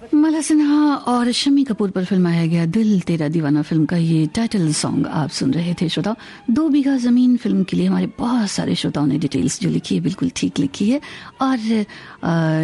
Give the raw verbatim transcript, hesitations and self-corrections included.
माला सिन्हा और शम्मी कपूर पर फिल्माया गया दिल तेरा दीवाना फिल्म का ये टाइटल सॉन्ग आप सुन रहे थे श्रोता। दो बीघा जमीन फिल्म के लिए हमारे बहुत सारे श्रोताओं ने डिटेल्स जो लिखी है बिल्कुल ठीक लिखी है और